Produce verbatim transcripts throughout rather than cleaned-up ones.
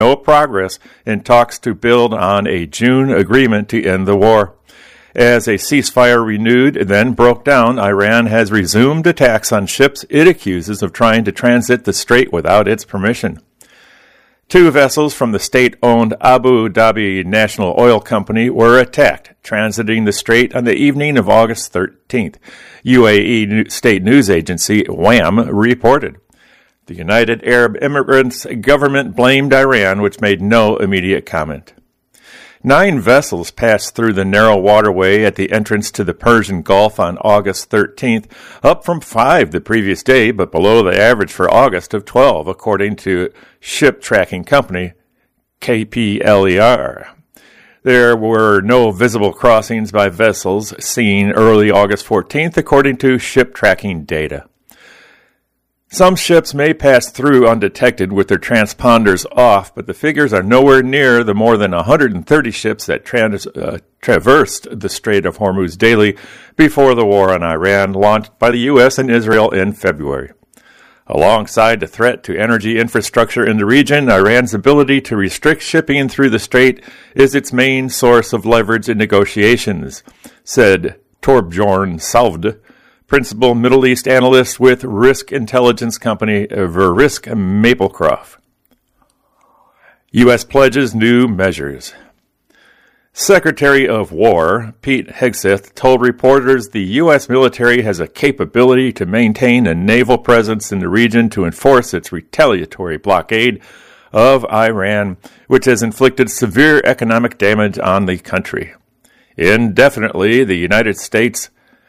no progress in talks to build on a June agreement to end the war. As a ceasefire renewed and then broke down, Iran has resumed attacks on ships it accuses of trying to transit the strait without its permission. Two vessels from the state-owned Abu Dhabi National Oil Company were attacked, transiting the strait on the evening of August thirteenth, U A E state news agency WAM reported. The United Arab Emirates government blamed Iran, which made no immediate comment. Nine vessels passed through the narrow waterway at the entrance to the Persian Gulf on August thirteenth, up from five the previous day, but below the average for August of twelve, according to ship tracking company K P L E R. There were no visible crossings by vessels seen early August fourteenth, according to ship tracking data. Some ships may pass through undetected with their transponders off, but the figures are nowhere near the more than one hundred thirty ships that trans- uh, traversed the Strait of Hormuz daily before the war on Iran launched by the U S and Israel in February. Alongside the threat to energy infrastructure in the region, Iran's ability to restrict shipping through the strait is its main source of leverage in negotiations, said Torbjorn Salved, principal Middle East analyst with risk intelligence company Verisk Maplecroft. U S pledges new measures. Secretary of War Pete Hegseth told reporters the U S military has a capability to maintain a naval presence in the region to enforce its retaliatory blockade of Iran, which has inflicted severe economic damage on the country. Indefinitely, the United States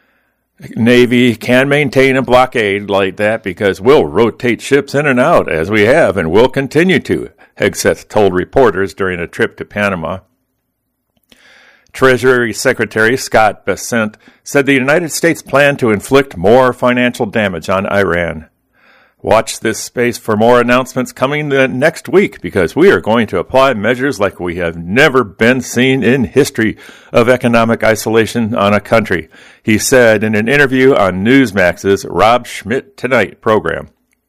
Navy can maintain a blockade like that because we'll rotate ships in and out as we have and will continue to, Hegseth told reporters during a trip to Panama. Treasury Secretary Scott Bessent said the United States planned to inflict more financial damage on Iran. Watch this space for more announcements coming the next week because we are going to apply measures like we have never been seen in history of economic isolation on a country, he said in an interview on Newsmax's Rob Schmidt Tonight program.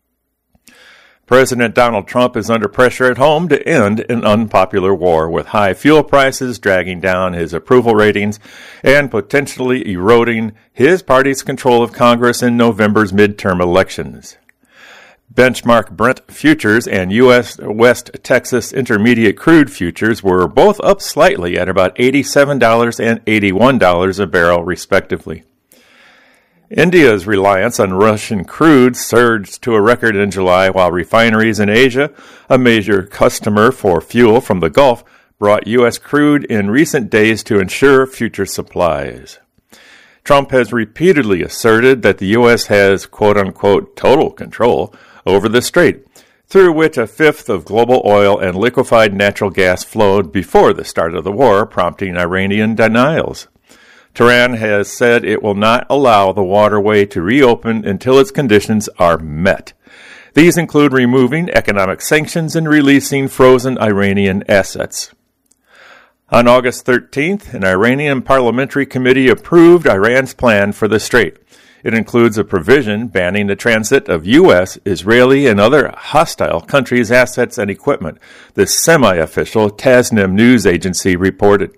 President Donald Trump is under pressure at home to end an unpopular war, with high fuel prices dragging down his approval ratings and potentially eroding his party's control of Congress in November's midterm elections. Benchmark Brent futures and U S West Texas Intermediate crude futures were both up slightly at about eighty-seven dollars and eighty-one dollars a barrel, respectively. India's reliance on Russian crude surged to a record in July, while refineries in Asia, a major customer for fuel from the Gulf, brought U S crude in recent days to ensure future supplies. Trump has repeatedly asserted that the U S has, quote-unquote, total control over the strait, through which a fifth of global oil and liquefied natural gas flowed before the start of the war, prompting Iranian denials. Tehran has said it will not allow the waterway to reopen until its conditions are met. These include removing economic sanctions and releasing frozen Iranian assets. On August thirteenth, an Iranian parliamentary committee approved Iran's plan for the strait. It includes a provision banning the transit of U S, Israeli, and other hostile countries' assets and equipment, the semi-official Tasnim news agency reported.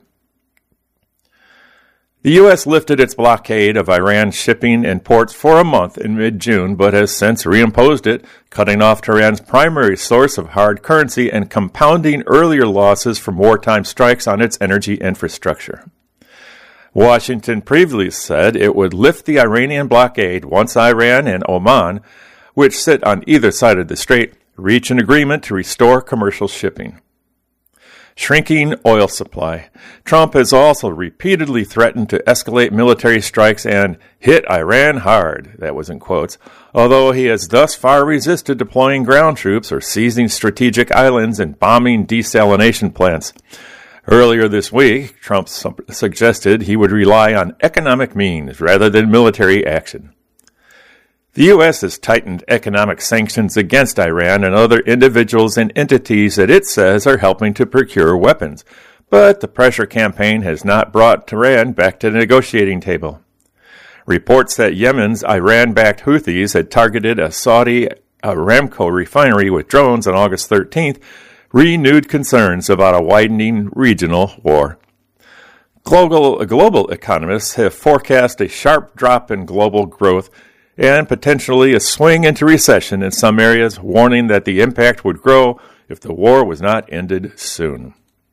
The U S lifted its blockade of Iran's shipping and ports for a month in mid-June, but has since reimposed it, cutting off Tehran's primary source of hard currency and compounding earlier losses from wartime strikes on its energy infrastructure. Washington previously said it would lift the Iranian blockade once Iran and Oman, which sit on either side of the strait, reach an agreement to restore commercial shipping. Shrinking oil supply. Trump has also repeatedly threatened to escalate military strikes and hit Iran hard, that was in quotes, although he has thus far resisted deploying ground troops or seizing strategic islands and bombing desalination plants. Earlier this week, Trump su- suggested he would rely on economic means rather than military action. The U S has tightened economic sanctions against Iran and other individuals and entities that it says are helping to procure weapons, but the pressure campaign has not brought Tehran back to the negotiating table. Reports that Yemen's Iran-backed Houthis had targeted a Saudi Aramco refinery with drones on August thirteenth renewed concerns about a widening regional war. Global, global economists have forecast a sharp drop in global growth and potentially a swing into recession in some areas, warning that the impact would grow if the war was not ended soon.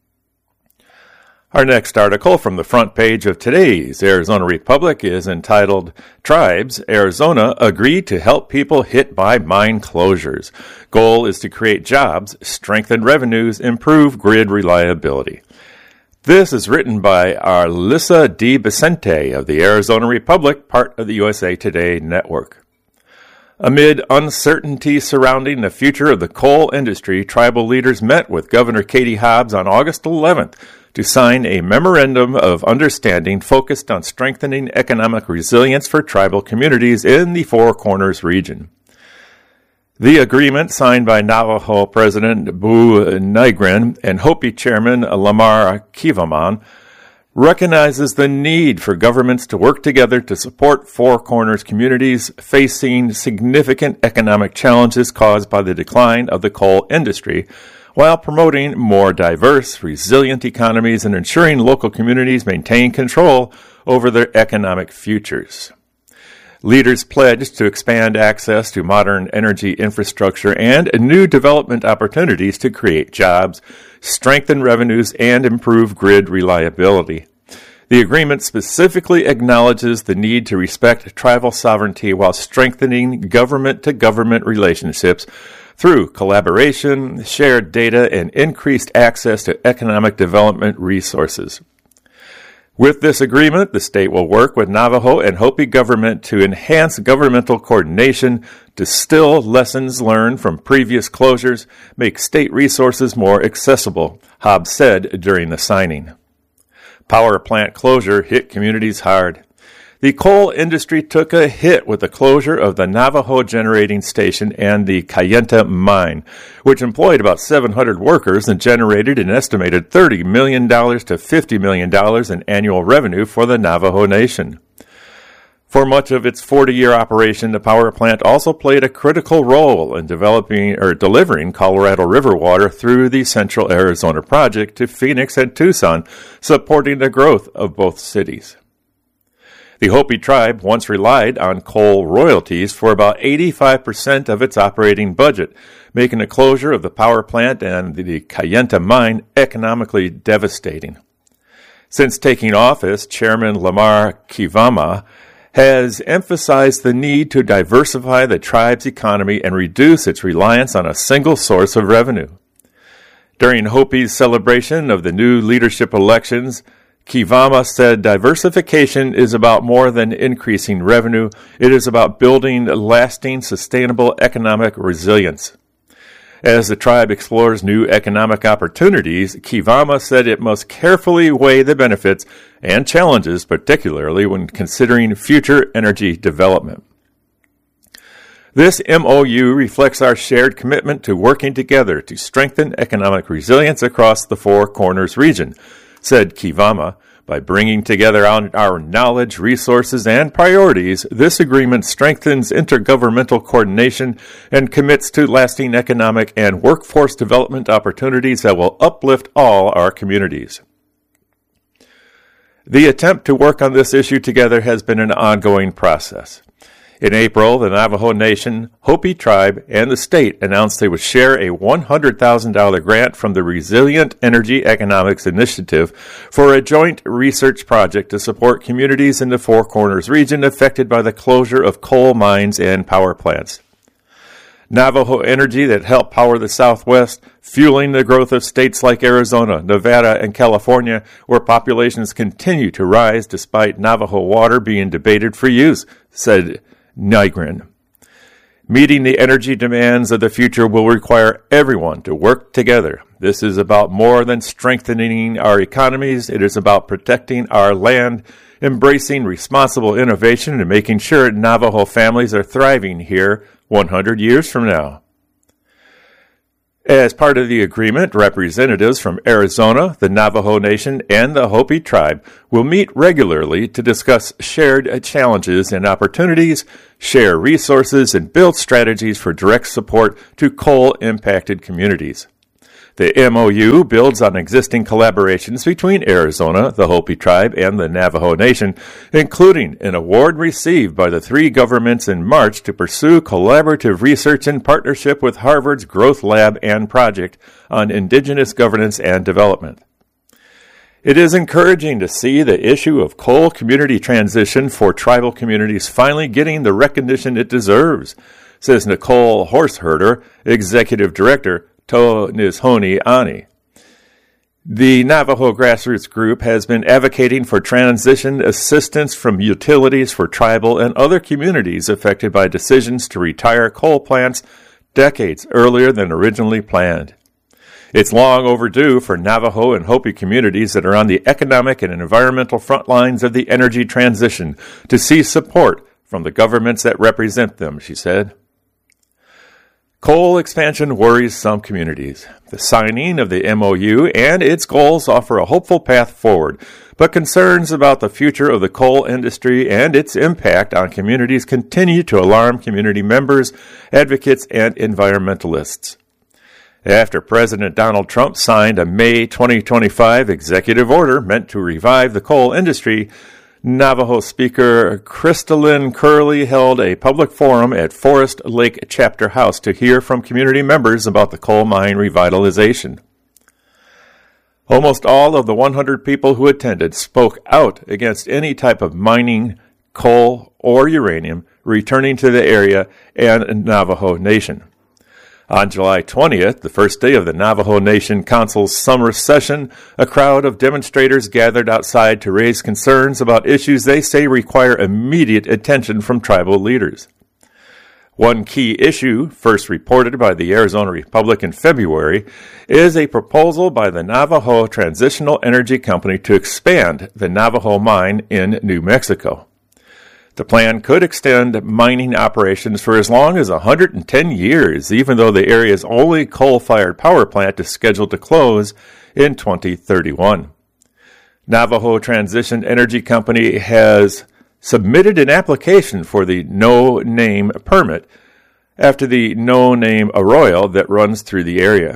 Our next article from the front page of today's Arizona Republic is entitled, Tribes, Arizona Agree to Help People Hit by Mine Closures. Goal is to create jobs, strengthen revenues, improve grid reliability. This is written by Arlissa DeBicente of the Arizona Republic, part of the U S A Today network. Amid uncertainty surrounding the future of the coal industry, tribal leaders met with Governor Katie Hobbs on August eleventh to sign a memorandum of understanding focused on strengthening economic resilience for tribal communities in the Four Corners region. The agreement, signed by Navajo President Bu Nygren and Hopi Chairman Lamar Kivaman, recognizes the need for governments to work together to support Four Corners communities facing significant economic challenges caused by the decline of the coal industry, while promoting more diverse, resilient economies and ensuring local communities maintain control over their economic futures. Leaders pledged to expand access to modern energy infrastructure and new development opportunities to create jobs, strengthen revenues, and improve grid reliability. The agreement specifically acknowledges the need to respect tribal sovereignty while strengthening government-to-government relationships through collaboration, shared data, and increased access to economic development resources. With this agreement, the state will work with Navajo and Hopi government to enhance governmental coordination, distill lessons learned from previous closures, make state resources more accessible, Hobbs said during the signing. Power plant closure hit communities hard. The coal industry took a hit with the closure of the Navajo Generating Station and the Kayenta Mine, which employed about seven hundred workers and generated an estimated thirty million dollars to fifty million dollars in annual revenue for the Navajo Nation. For much of its forty-year operation, the power plant also played a critical role in developing or delivering Colorado River water through the Central Arizona Project to Phoenix and Tucson, supporting the growth of both cities. The Hopi tribe once relied on coal royalties for about eighty-five percent of its operating budget, making the closure of the power plant and the Kayenta mine economically devastating. Since taking office, Chairman Lamar Kivama has emphasized the need to diversify the tribe's economy and reduce its reliance on a single source of revenue. During Hopi's celebration of the new leadership elections, Kivama said diversification is about more than increasing revenue. It is about building lasting, sustainable economic resilience. As the tribe explores new economic opportunities, Kivama said it must carefully weigh the benefits and challenges, particularly when considering future energy development. This M O U reflects our shared commitment to working together to strengthen economic resilience across the Four Corners region, said Kivama. By bringing together our knowledge, resources, and priorities, this agreement strengthens intergovernmental coordination and commits to lasting economic and workforce development opportunities that will uplift all our communities. The attempt to work on this issue together has been an ongoing process. In April, the Navajo Nation, Hopi Tribe, and the state announced they would share a one hundred thousand dollars grant from the Resilient Energy Economics Initiative for a joint research project to support communities in the Four Corners region affected by the closure of coal mines and power plants. Navajo energy that helped power the Southwest, fueling the growth of states like Arizona, Nevada, and California, where populations continue to rise despite Navajo water being debated for use, said Nygren. Meeting the energy demands of the future will require everyone to work together. This is about more than strengthening our economies. It is about protecting our land, embracing responsible innovation, and making sure Navajo families are thriving here one hundred years from now. As part of the agreement, representatives from Arizona, the Navajo Nation, and the Hopi Tribe will meet regularly to discuss shared challenges and opportunities, share resources, and build strategies for direct support to coal-impacted communities. The M O U builds on existing collaborations between Arizona, the Hopi Tribe, and the Navajo Nation, including an award received by the three governments in March to pursue collaborative research in partnership with Harvard's Growth Lab and Project on Indigenous Governance and Development. It is encouraging to see the issue of coal community transition for tribal communities finally getting the recognition it deserves, says Nicole Horseherder, Executive Director, To Nizhoni Ani. The Navajo grassroots group has been advocating for transition assistance from utilities for tribal and other communities affected by decisions to retire coal plants decades earlier than originally planned. It's long overdue for Navajo and Hopi communities that are on the economic and environmental front lines of the energy transition to see support from the governments that represent them, she said. Coal expansion worries some communities. The signing of the M O U and its goals offer a hopeful path forward, but concerns about the future of the coal industry and its impact on communities continue to alarm community members, advocates, and environmentalists. After President Donald Trump signed a May twenty twenty-five executive order meant to revive the coal industry, Navajo Speaker Crystalline Curley held a public forum at Forest Lake Chapter House to hear from community members about the coal mine revitalization. Almost all of the one hundred people who attended spoke out against any type of mining, coal, or uranium returning to the area and Navajo Nation. On July twentieth, the first day of the Navajo Nation Council's summer session, a crowd of demonstrators gathered outside to raise concerns about issues they say require immediate attention from tribal leaders. One key issue, first reported by the Arizona Republic in February, is a proposal by the Navajo Transitional Energy Company to expand the Navajo mine in New Mexico. The plan could extend mining operations for as long as one hundred ten years, even though the area's only coal-fired power plant is scheduled to close in twenty thirty-one. Navajo Transition Energy Company has submitted an application for the no-name permit after the no-name arroyo that runs through the area.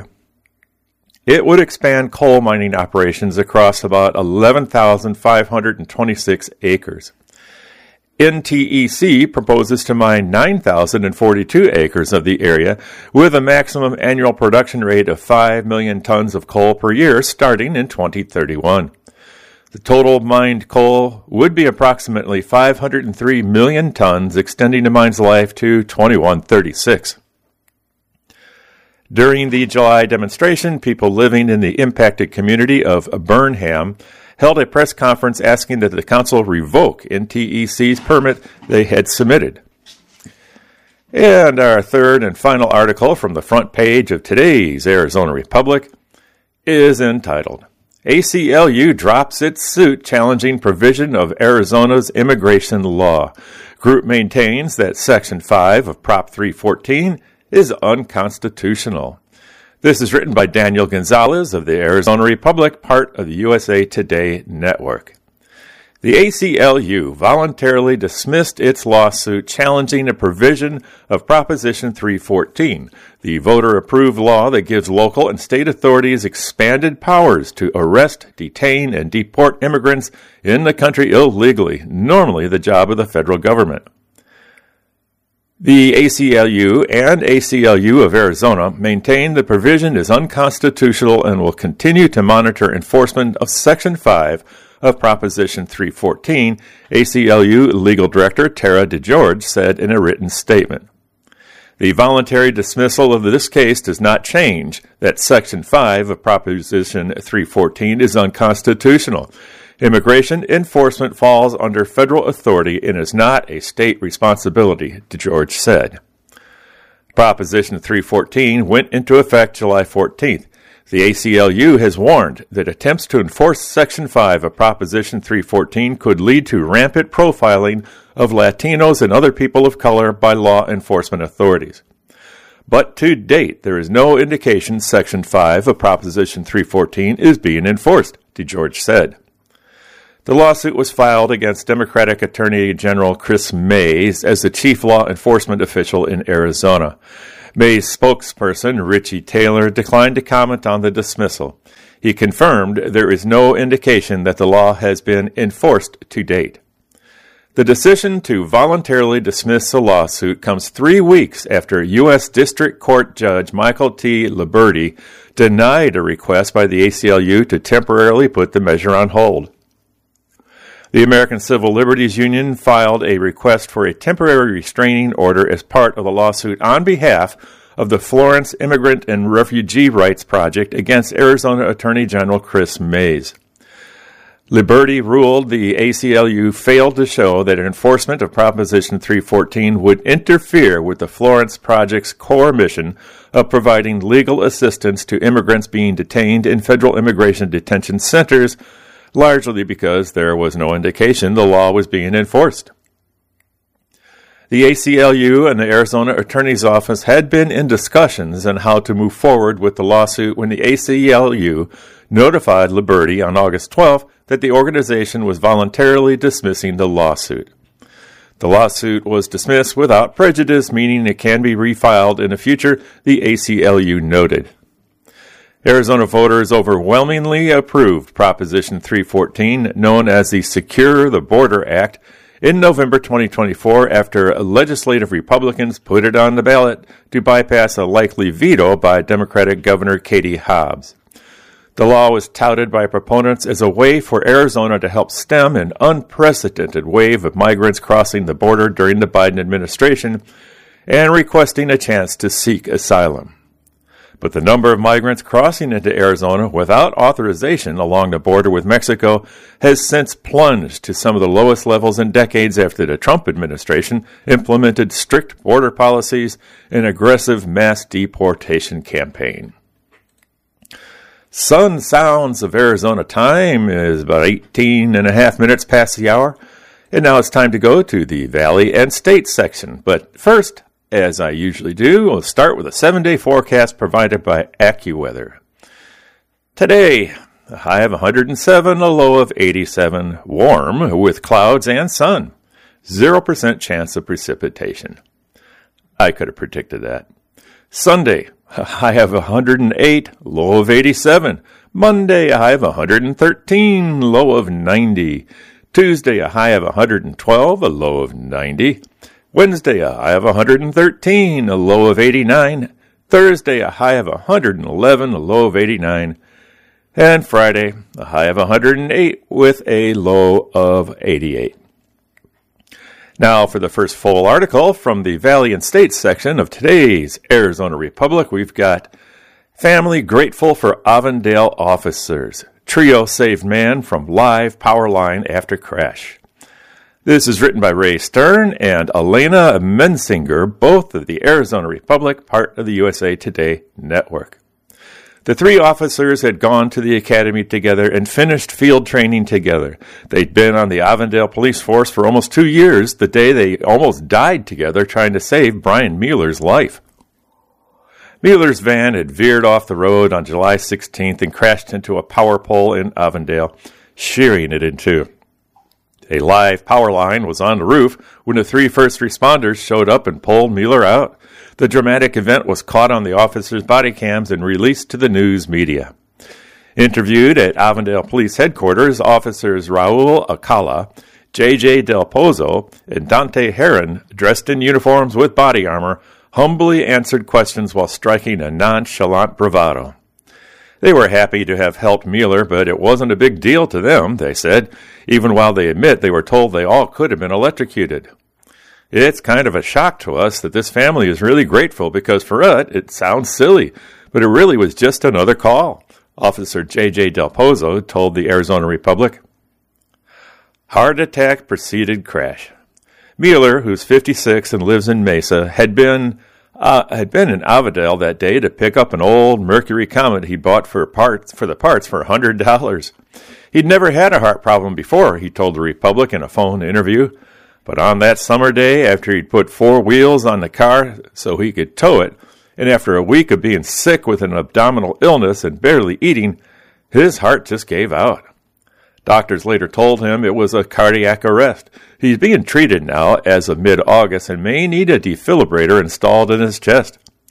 It would expand coal mining operations across about eleven thousand five hundred twenty-six acres. N T E C proposes to mine nine thousand forty-two acres of the area with a maximum annual production rate of five million tons of coal per year starting in twenty thirty-one. The total mined coal would be approximately five hundred three million tons, extending the mine's life to twenty-one thirty-six. During the July demonstration, people living in the impacted community of Burnham held a press conference asking that the council revoke N T E C's permit they had submitted. And our third and final article from the front page of today's Arizona Republic is entitled, A C L U Drops Its Suit Challenging Provision of Arizona's Immigration Law. Group maintains that Section five of Prop three fourteen is unconstitutional. This is written by Daniel Gonzalez of the Arizona Republic, part of the U S A Today network. The A C L U voluntarily dismissed its lawsuit challenging a provision of Proposition three fourteen, the voter-approved law that gives local and state authorities expanded powers to arrest, detain, and deport immigrants in the country illegally, normally the job of the federal government. The A C L U and A C L U of Arizona maintain the provision is unconstitutional and will continue to monitor enforcement of Section five of Proposition three fourteen, A C L U Legal Director Tara DeGeorge said in a written statement. The voluntary dismissal of this case does not change that Section five of Proposition three fourteen is unconstitutional. Immigration enforcement falls under federal authority and is not a state responsibility, DeGeorge said. Proposition three fourteen went into effect July fourteenth. The A C L U has warned that attempts to enforce Section five of Proposition three fourteen could lead to rampant profiling of Latinos and other people of color by law enforcement authorities. But to date, there is no indication Section five of Proposition three fourteen is being enforced, DeGeorge said. The lawsuit was filed against Democratic Attorney General Chris Mays as the chief law enforcement official in Arizona. May's spokesperson, Richie Taylor, declined to comment on the dismissal. He confirmed there is no indication that the law has been enforced to date. The decision to voluntarily dismiss the lawsuit comes three weeks after U S District Court Judge Michael T. Liberty denied a request by the A C L U to temporarily put the measure on hold. The American Civil Liberties Union filed a request for a temporary restraining order as part of the lawsuit on behalf of the Florence Immigrant and Refugee Rights Project against Arizona Attorney General Chris Mays. Liberty ruled the A C L U failed to show that enforcement of Proposition three fourteen would interfere with the Florence Project's core mission of providing legal assistance to immigrants being detained in federal immigration detention centers, largely because there was no indication the law was being enforced. The A C L U and the Arizona Attorney's Office had been in discussions on how to move forward with the lawsuit when the A C L U notified Liberty on August twelfth that the organization was voluntarily dismissing the lawsuit. The lawsuit was dismissed without prejudice, meaning it can be refiled in the future, the A C L U noted. Arizona voters overwhelmingly approved Proposition three fourteen, known as the Secure the Border Act, in November twenty twenty-four after legislative Republicans put it on the ballot to bypass a likely veto by Democratic Governor Katie Hobbs. The law was touted by proponents as a way for Arizona to help stem an unprecedented wave of migrants crossing the border during the Biden administration and requesting a chance to seek asylum. But the number of migrants crossing into Arizona without authorization along the border with Mexico has since plunged to some of the lowest levels in decades after the Trump administration implemented strict border policies and aggressive mass deportation campaign. Sun Sounds of Arizona time is about eighteen and a half minutes past the hour, and now it's time to go to the Valley and State section. But first, as I usually do, we'll start with a seven-day forecast provided by AccuWeather. Today, a high of one hundred seven, a low of eighty-seven, warm with clouds and sun, zero percent chance of precipitation. I could have predicted that. Sunday, a high of one hundred eight, low of eighty-seven. Monday, a high of one hundred thirteen, low of ninety. Tuesday, a high of one hundred twelve, a low of ninety. Wednesday, a high of one hundred thirteen, a low of eighty-nine. Thursday, a high of one hundred eleven, a low of eighty-nine. And Friday, a high of one hundred eight with a low of eighty-eight. Now for the first full article from the Valley and State section of today's Arizona Republic, we've got Family Grateful for Avondale Officers. Trio saved man from live power line after crash. This is written by Ray Stern and Elena Mensinger, both of the Arizona Republic, part of the U S A Today network. The three officers had gone to the academy together and finished field training together. They'd been on the Avondale police force for almost two years, the day they almost died together trying to save Brian Mueller's life. Mueller's van had veered off the road on July sixteenth and crashed into a power pole in Avondale, shearing it in two. A live power line was on the roof when the three first responders showed up and pulled Mueller out. The dramatic event was caught on the officers' body cams and released to the news media. Interviewed at Avondale Police Headquarters, officers Raul Acala, J J Del Pozo, and Dante Heron, dressed in uniforms with body armor, humbly answered questions while striking a nonchalant bravado. They were happy to have helped Mueller, but it wasn't a big deal to them, they said, even while they admit they were told they all could have been electrocuted. It's kind of a shock to us that this family is really grateful because for it, it sounds silly, but it really was just another call, Officer J J Del Pozo told the Arizona Republic. Heart attack preceded crash. Mueller, who's fifty-six and lives in Mesa, had been uh, had been in Avondale that day to pick up an old Mercury Comet he bought for parts for the parts for one hundred dollars. He'd never had a heart problem before, he told the Republic in a phone interview. But on that summer day, after he'd put four wheels on the car so he could tow it, and after a week of being sick with an abdominal illness and barely eating, his heart just gave out. Doctors later told him it was a cardiac arrest. He's being treated now as of mid-August and may need a defibrillator installed in his chest.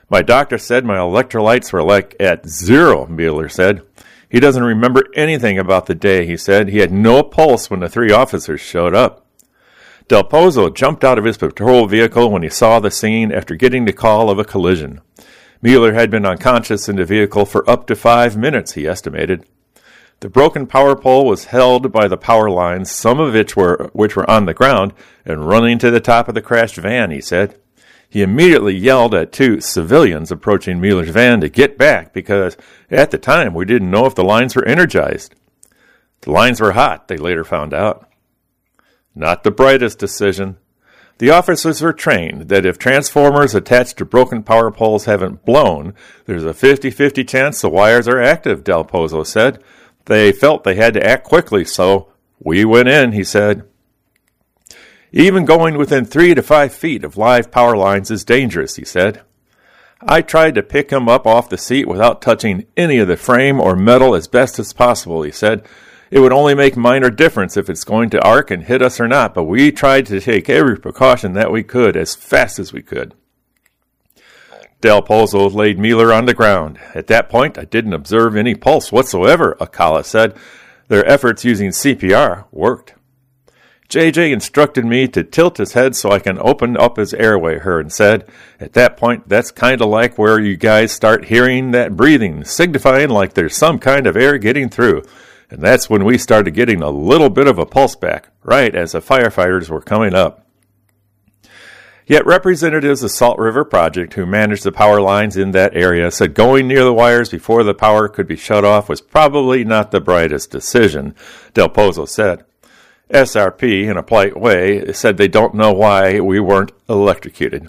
My doctor said my electrolytes were like at zero, Mueller said. He doesn't remember anything about the day, he said. He had no pulse when the three officers showed up. Del Pozo jumped out of his patrol vehicle when he saw the scene after getting the call of a collision. Mueller had been unconscious in the vehicle for up to five minutes, he estimated. The broken power pole was held by the power lines, some of which were, which were on the ground, and running to the top of the crashed van, he said. He immediately yelled at two civilians approaching Mueller's van to get back because, at the time, we didn't know if the lines were energized. The lines were hot, they later found out. Not the brightest decision. The officers were trained that if transformers attached to broken power poles haven't blown, there's a fifty-fifty chance the wires are active, Del Pozo said. They felt they had to act quickly, so we went in, he said. Even going within three to five feet of live power lines is dangerous, he said. I tried to pick him up off the seat without touching any of the frame or metal as best as possible, he said. It would only make minor difference if it's going to arc and hit us or not, but we tried to take every precaution that we could as fast as we could. Del Pozo laid Mueller on the ground. At that point, I didn't observe any pulse whatsoever, Acala said. Their efforts using C P R worked. J J instructed me to tilt his head so I can open up his airway, Hearn said. At that point, that's kind of like where you guys start hearing that breathing, signifying like there's some kind of air getting through. And that's when we started getting a little bit of a pulse back, right as the firefighters were coming up. Yet representatives of Salt River Project, who managed the power lines in that area, said going near the wires before the power could be shut off was probably not the brightest decision, Del Pozo said. S R P, in a polite way, said they don't know why we weren't electrocuted.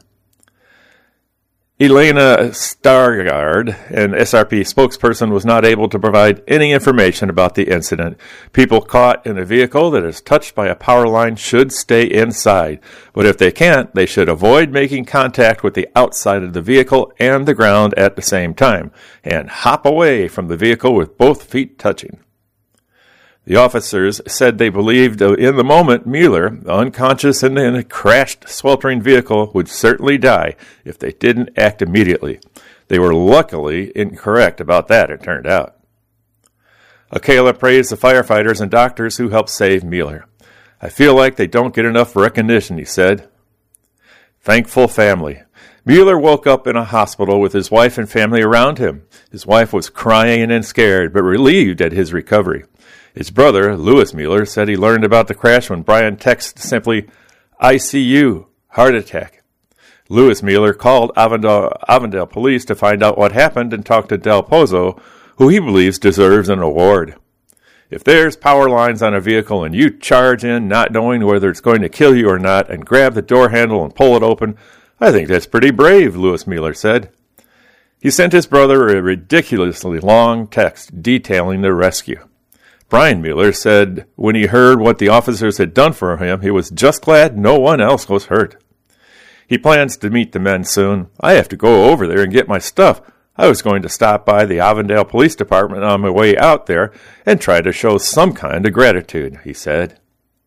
Elena Stargard, an S R P spokesperson, was not able to provide any information about the incident. People caught in a vehicle that is touched by a power line should stay inside, but if they can't, they should avoid making contact with the outside of the vehicle and the ground at the same time, and hop away from the vehicle with both feet touching. The officers said they believed in the moment Mueller, unconscious and in a crashed, sweltering vehicle, would certainly die if they didn't act immediately. They were luckily incorrect about that, it turned out. Acala praised the firefighters and doctors who helped save Mueller. I feel like they don't get enough recognition, he said. Thankful family. Mueller woke up in a hospital with his wife and family around him. His wife was crying and scared, but relieved at his recovery. His brother, Louis Mueller, said he learned about the crash when Brian texted simply, I C U, heart attack. Louis Mueller called Avondale, Avondale police to find out what happened and talked to Del Pozo, who he believes deserves an award. If there's power lines on a vehicle and you charge in not knowing whether it's going to kill you or not and grab the door handle and pull it open, I think that's pretty brave, Louis Mueller said. He sent his brother a ridiculously long text detailing the rescue. Brian Mueller said when he heard what the officers had done for him, he was just glad no one else was hurt. He plans to meet the men soon. I have to go over there and get my stuff. I was going to stop by the Avondale Police Department on my way out there and try to show some kind of gratitude, he said.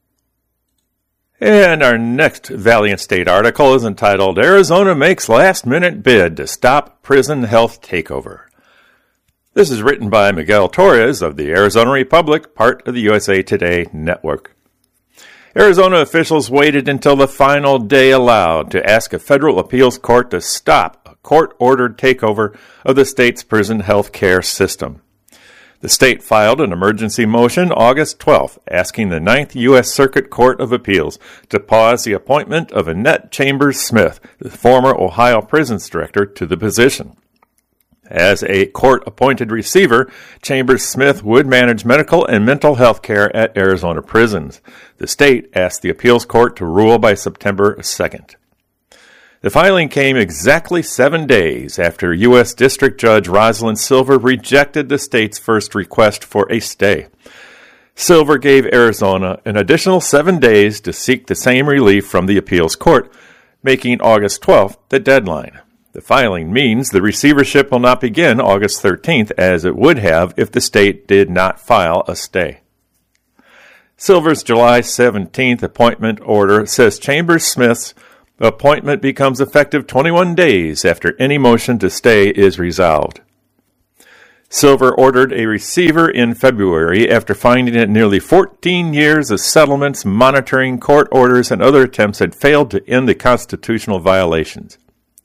And our next Valiant State article is entitled, Arizona Makes Last-Minute Bid to Stop Prison Health Takeover. This is written by Miguel Torres of the Arizona Republic, part of the U S A Today network. Arizona officials waited until the final day allowed to ask a federal appeals court to stop a court-ordered takeover of the state's prison health care system. The state filed an emergency motion August twelfth asking the Ninth U S Circuit Court of Appeals to pause the appointment of Annette Chambers Smith, the former Ohio Prisons Director, to the position. As a court-appointed receiver, Chambers Smith would manage medical and mental health care at Arizona prisons. The state asked the appeals court to rule by September second. The filing came exactly seven days after U S District Judge Rosalind Silver rejected the state's first request for a stay. Silver gave Arizona an additional seven days to seek the same relief from the appeals court, making August twelfth the deadline. The filing means the receivership will not begin August thirteenth, as it would have if the state did not file a stay. Silver's July seventeenth appointment order says Chambers Smith's Appointment becomes effective twenty-one days after any motion to stay is resolved. Silver ordered a receiver in February after finding that nearly fourteen years of settlements, monitoring, court orders, and other attempts had failed to end the constitutional violations.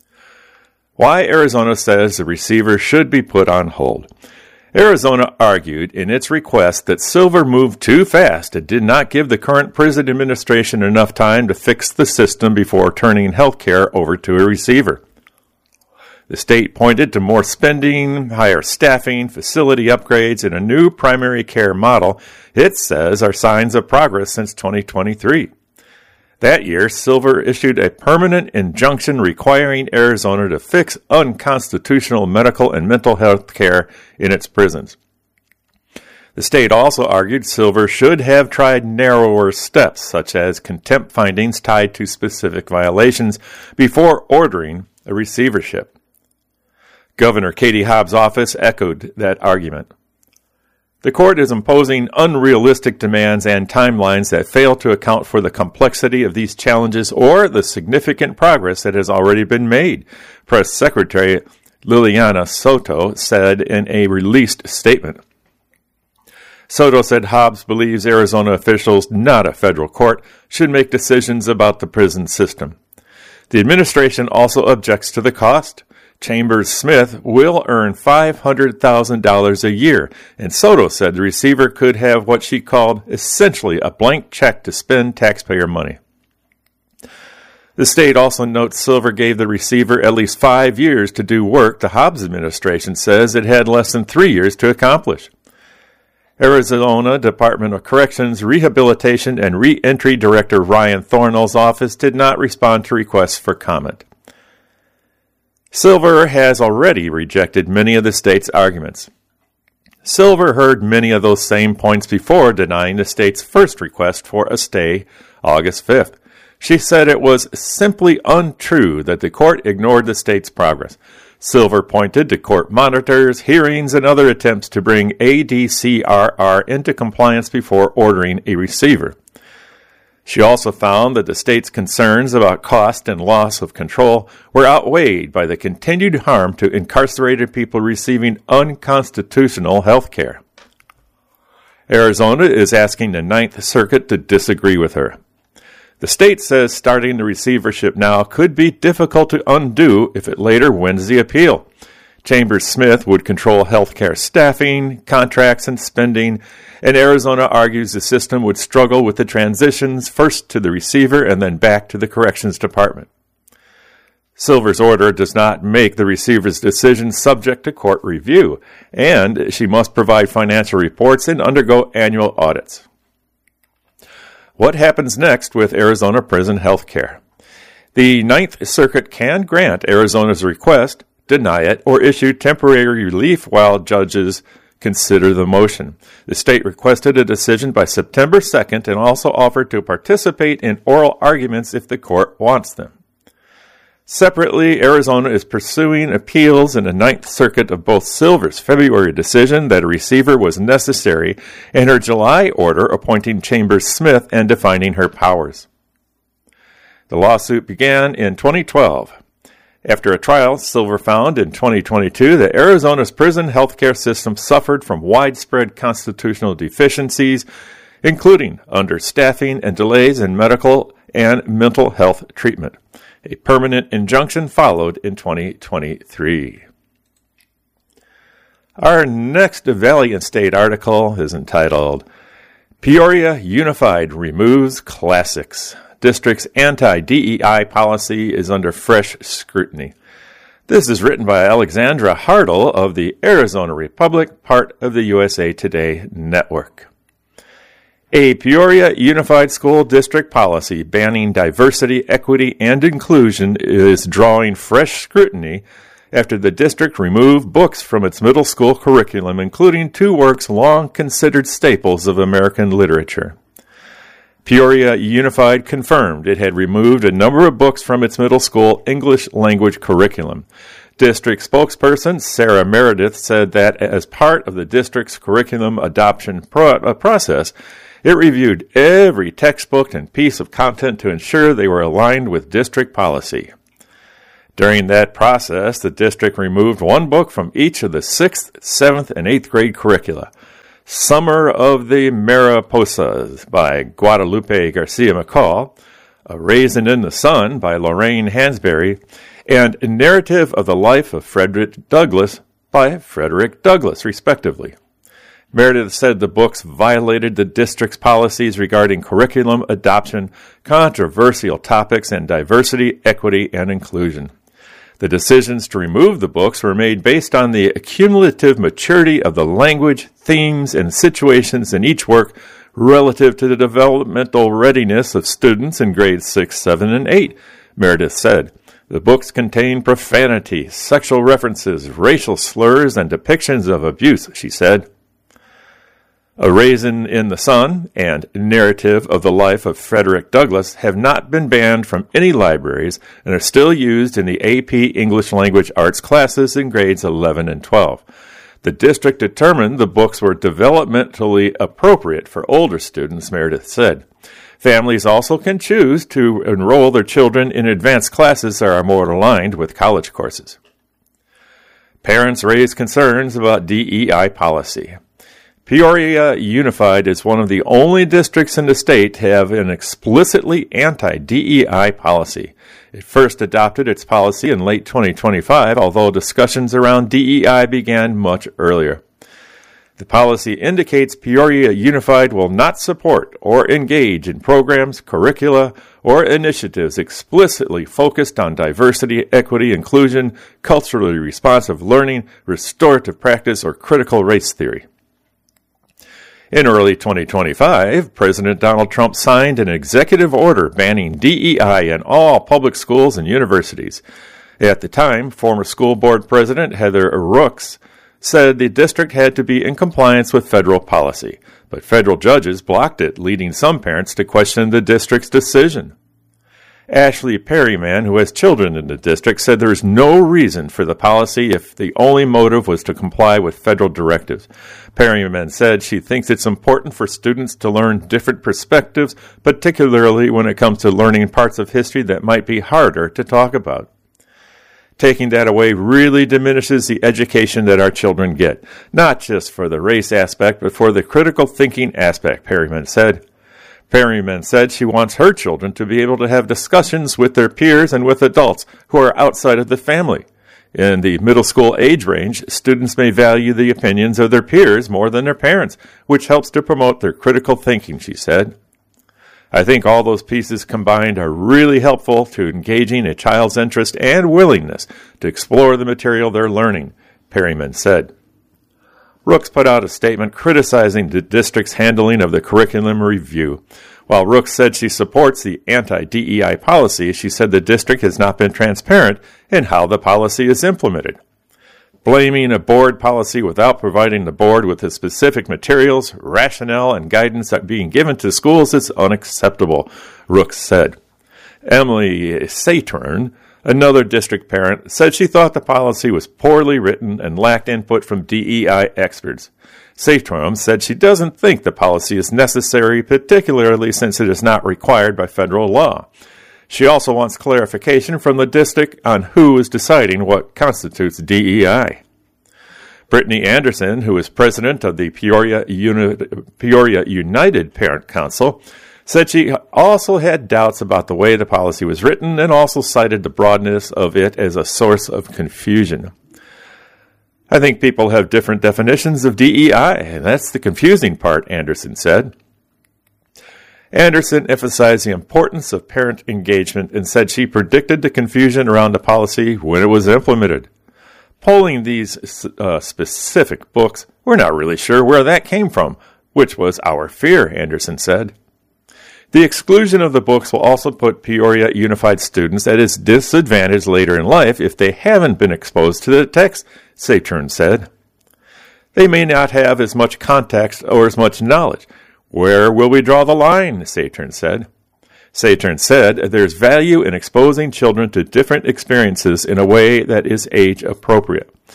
Why Arizona says the receiver should be put on hold. Arizona argued in its request that Silver moved too fast and did not give the current prison administration enough time to fix the system before turning health care over to a receiver. The state pointed to more spending, higher staffing, facility upgrades, and a new primary care model it says are signs of progress since twenty twenty-three. That year, Silver issued a permanent injunction requiring Arizona to fix unconstitutional medical and mental health care in its prisons. The state also argued Silver should have tried narrower steps, such as contempt findings tied to specific violations, before ordering a receivership. Governor Katie Hobbs' office echoed that argument. The court is imposing unrealistic demands and timelines that fail to account for the complexity of these challenges or the significant progress that has already been made, Press Secretary Liliana Soto said in a released statement. Soto said Hobbs believes Arizona officials, not a federal court, should make decisions about the prison system. The administration also objects to the cost. Chambers Smith will earn five hundred thousand dollars a year, and Soto said the receiver could have what she called essentially a blank check to spend taxpayer money. The state also notes Silver gave the receiver at least five years to do work the Hobbs administration says it had less than three years to accomplish. Arizona Department of Corrections, Rehabilitation, and Reentry Director Ryan Thornell's office did not respond to requests for comment. Silver has already rejected many of the state's arguments. Silver heard many of those same points before denying the state's first request for a stay August fifth. She said it was simply untrue that the court ignored the state's progress. Silver pointed to court monitors, hearings, and other attempts to bring A D C R R into compliance before ordering a receiver. She also found that the state's concerns about cost and loss of control were outweighed by the continued harm to incarcerated people receiving unconstitutional health care. Arizona is asking the Ninth Circuit to disagree with her. The state says starting the receivership now could be difficult to undo if it later wins the appeal. Chambers Smith would control health care staffing, contracts, and spending, and Arizona argues the system would struggle with the transitions first to the receiver and then back to the corrections department. Silver's order does not make the receiver's decision subject to court review, and she must provide financial reports and undergo annual audits. What happens next with Arizona prison health care? The Ninth Circuit can grant Arizona's request, deny it, or issue temporary relief while judges consider the motion. The state requested a decision by September second and also offered to participate in oral arguments if the court wants them. Separately, Arizona is pursuing appeals in the Ninth Circuit of both Silver's February decision that a receiver was necessary and her July order appointing Chambers Smith and defining her powers. The lawsuit began in twenty twelve. After a trial, Silver found in twenty twenty-two that Arizona's prison healthcare system suffered from widespread constitutional deficiencies, including understaffing and delays in medical and mental health treatment. A permanent injunction followed in twenty twenty-three. Our next Valiant State article is entitled, Peoria Unified Removes Classics. District's anti-D E I policy is under fresh scrutiny. This is written by Alexandra Hartle of the Arizona Republic, part of the U S A Today network. A Peoria Unified School District policy banning diversity, equity, and inclusion is drawing fresh scrutiny after the district removed books from its middle school curriculum, including two works long considered staples of American literature. Peoria Unified confirmed it had removed a number of books from its middle school English language curriculum. District spokesperson Sarah Meredith said that as part of the district's curriculum adoption pro- process, It reviewed every textbook and piece of content to ensure they were aligned with district policy. During that process, the district removed one book from each of the sixth, seventh, and eighth grade curricula. Summer of the Mariposas by Guadalupe Garcia McCall, A Raisin in the Sun by Lorraine Hansberry, and Narrative of the Life of Frederick Douglass by Frederick Douglass, respectively. Meredith said the books violated the district's policies regarding curriculum adoption, controversial topics, and diversity, equity, and inclusion. The decisions to remove the books were made based on the cumulative maturity of the language, themes, and situations in each work relative to the developmental readiness of students in grades six, seven, and eight, Meredith said. The books contain profanity, sexual references, racial slurs, and depictions of abuse, she said. A Raisin in the Sun and Narrative of the Life of Frederick Douglass have not been banned from any libraries and are still used in the A P English Language Arts classes in grades eleven and twelve. The district determined the books were developmentally appropriate for older students, Meredith said. Families also can choose to enroll their children in advanced classes that are more aligned with college courses. Parents raised concerns about D E I policy. Peoria Unified is one of the only districts in the state to have an explicitly anti-D E I policy. It first adopted its policy in late twenty twenty-five, although discussions around D E I began much earlier. The policy indicates Peoria Unified will not support or engage in programs, curricula, or initiatives explicitly focused on diversity, equity, inclusion, culturally responsive learning, restorative practice, or critical race theory. In early twenty twenty-five, President Donald Trump signed an executive order banning D E I in all public schools and universities. At the time, former school board president Heather Rooks said the district had to be in compliance with federal policy, but federal judges blocked it, leading some parents to question the district's decision. Ashley Perryman, who has children in the district, said there is no reason for the policy if the only motive was to comply with federal directives. Perryman said she thinks it's important for students to learn different perspectives, particularly when it comes to learning parts of history that might be harder to talk about. Taking that away really diminishes the education that our children get, not just for the race aspect, but for the critical thinking aspect, Perryman said. Perryman said she wants her children to be able to have discussions with their peers and with adults who are outside of the family. In the middle school age range, students may value the opinions of their peers more than their parents, which helps to promote their critical thinking, she said. I think all those pieces combined are really helpful to engaging a child's interest and willingness to explore the material they're learning, Perryman said. Rooks put out a statement criticizing the district's handling of the curriculum review. While Rooks said she supports the anti-D E I policy, she said the district has not been transparent in how the policy is implemented. Blaming a board policy without providing the board with the specific materials, rationale, and guidance that being given to schools is unacceptable, Rooks said. Emily Saturn, another district parent, said she thought the policy was poorly written and lacked input from D E I experts. Saturn said she doesn't think the policy is necessary, particularly since it is not required by federal law. She also wants clarification from the district on who is deciding what constitutes D E I. Brittany Anderson, who is president of the Peoria, Uni- Peoria United Parent Council, said she also had doubts about the way the policy was written and also cited the broadness of it as a source of confusion. I think people have different definitions of D E I, and that's the confusing part, Anderson said. Anderson emphasized the importance of parent engagement and said she predicted the confusion around the policy when it was implemented. Polling these uh, specific books, we're not really sure where that came from, which was our fear, Anderson said. The exclusion of the books will also put Peoria Unified students at a disadvantage later in life if they haven't been exposed to the text, Saturn said. They may not have as much context or as much knowledge. Where will we draw the line? Saturn said. Saturn said there's value in exposing children to different experiences in a way that is age appropriate.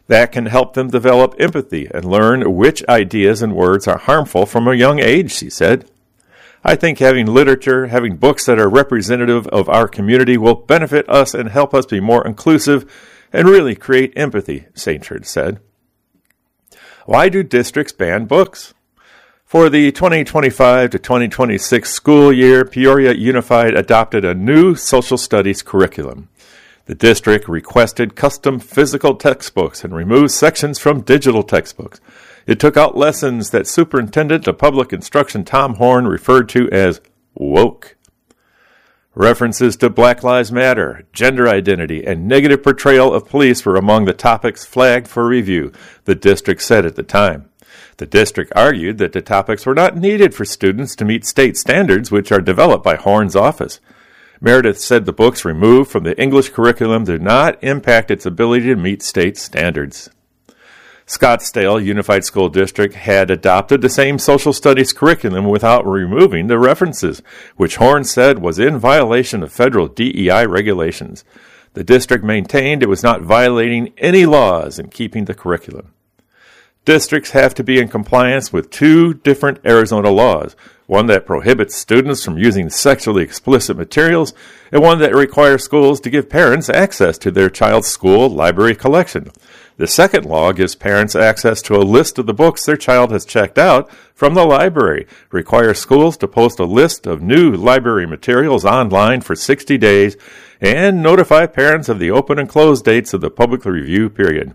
That can help them develop empathy and learn which ideas and words are harmful from a young age, she said. I think having literature, having books that are representative of our community will benefit us and help us be more inclusive and really create empathy, Sainchard said. Why do districts ban books? For the twenty twenty-five to twenty twenty-six school year, Peoria Unified adopted a new social studies curriculum. The district requested custom physical textbooks and removed sections from digital textbooks. It took out lessons that Superintendent of Public Instruction Tom Horn referred to as woke. References to Black Lives Matter, gender identity, and negative portrayal of police were among the topics flagged for review, the district said at the time. The district argued that the topics were not needed for students to meet state standards, which are developed by Horn's office. Meredith said the books removed from the English curriculum do not impact its ability to meet state standards. Scottsdale Unified School District had adopted the same social studies curriculum without removing the references, which Horn said was in violation of federal D E I regulations. The district maintained it was not violating any laws in keeping the curriculum. Districts have to be in compliance with two different Arizona laws, one that prohibits students from using sexually explicit materials, and one that requires schools to give parents access to their child's school library collection. The second law gives parents access to a list of the books their child has checked out from the library, requires schools to post a list of new library materials online for sixty days, and notify parents of the open and close dates of the public review period.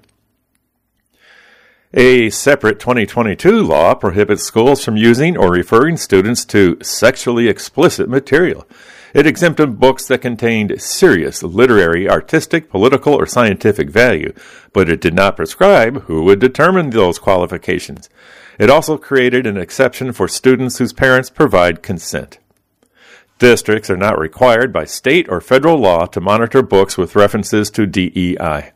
A separate twenty twenty-two law prohibits schools from using or referring students to sexually explicit material. It exempted books that contained serious literary, artistic, political, or scientific value, but it did not prescribe who would determine those qualifications. It also created an exception for students whose parents provide consent. Districts are not required by state or federal law to monitor books with references to D E I.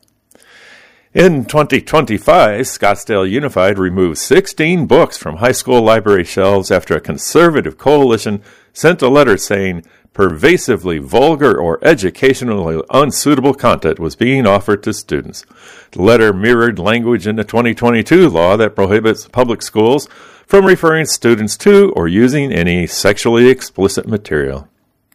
In twenty twenty-five, Scottsdale Unified removed sixteen books from high school library shelves after a conservative coalition sent a letter saying pervasively vulgar or educationally unsuitable content was being offered to students. The letter mirrored language in the twenty twenty-two law that prohibits public schools from referring students to or using any sexually explicit material.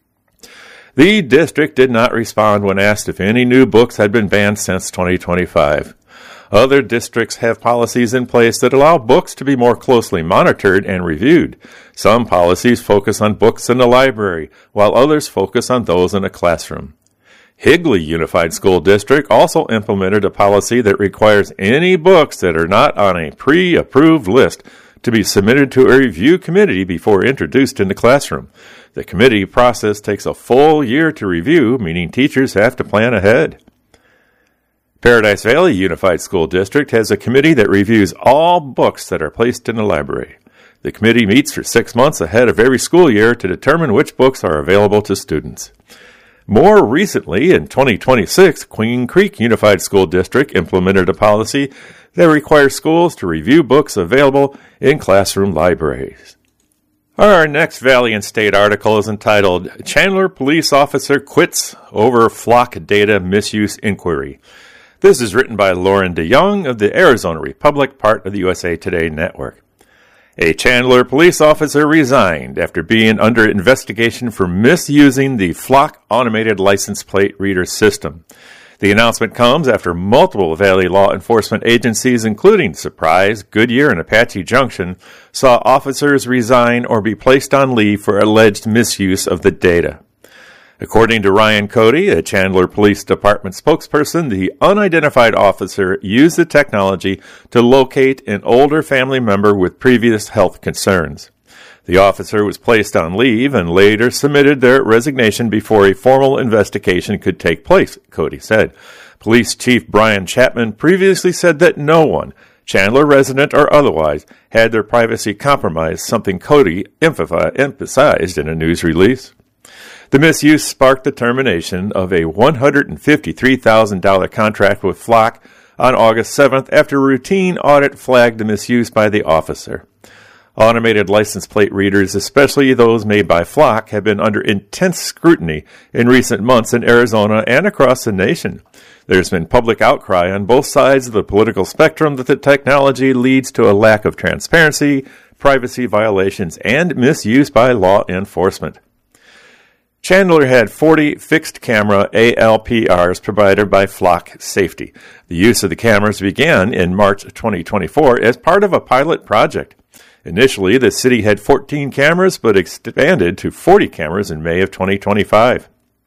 The district did not respond when asked if any new books had been banned since twenty twenty-five. Other districts have policies in place that allow books to be more closely monitored and reviewed. Some policies focus on books in the library, while others focus on those in a classroom. Higley Unified School District also implemented a policy that requires any books that are not on a pre-approved list to be submitted to a review committee before introduced in the classroom. The committee process takes a full year to review, meaning teachers have to plan ahead. Paradise Valley Unified School District has a committee that reviews all books that are placed in the library. The committee meets for six months ahead of every school year to determine which books are available to students. More recently, in twenty twenty-six, Queen Creek Unified School District implemented a policy that requires schools to review books available in classroom libraries. Our next Valley and State article is entitled, Chandler Police Officer Quits Over Flock Data Misuse Inquiry. This is written by Lauren DeYoung of the Arizona Republic, part of the U S A Today network. A Chandler police officer resigned after being under investigation for misusing the Flock automated license plate reader system. The announcement comes after multiple Valley law enforcement agencies, including Surprise, Goodyear, and Apache Junction, saw officers resign or be placed on leave for alleged misuse of the data. According to Ryan Cody, a Chandler Police Department spokesperson, the unidentified officer used the technology to locate an older family member with previous health concerns. The officer was placed on leave and later submitted their resignation before a formal investigation could take place, Cody said. Police Chief Brian Chapman previously said that no one, Chandler resident or otherwise, had their privacy compromised, something Cody emphasized in a news release. The misuse sparked the termination of a one hundred fifty-three thousand dollars contract with Flock on August seventh after a routine audit flagged the misuse by the officer. Automated license plate readers, especially those made by Flock, have been under intense scrutiny in recent months in Arizona and across the nation. There's been public outcry on both sides of the political spectrum that the technology leads to a lack of transparency, privacy violations, and misuse by law enforcement. Chandler had forty fixed-camera A L P Rs provided by Flock Safety. The use of the cameras began in March twenty twenty-four as part of a pilot project. Initially, the city had fourteen cameras, but expanded to forty cameras in May of twenty twenty-five.